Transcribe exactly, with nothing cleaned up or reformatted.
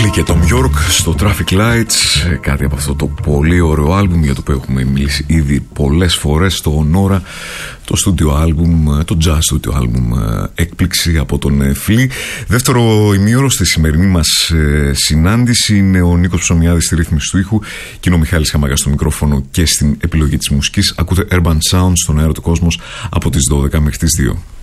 Και το York στο Traffic Lights, κάτι από αυτό το πολύ ωραίο άλμπουμ για το οποίο έχουμε μιλήσει ήδη πολλές φορές, το Nora, το studio album, το jazz studio album έκπληξη από τον Flea. Δεύτερο ημίωρο στη σημερινή μας συνάντηση είναι ο Νίκος Ψωμιάδης στη ρύθμιση του ήχου και είναι ο Μιχάλης Χαμαγάς στο μικρόφωνο και στην επιλογή της μουσικής. Ακούτε Urban Sound στον αέρα του Κόσμος από τις δώδεκα μέχρι τις δύο.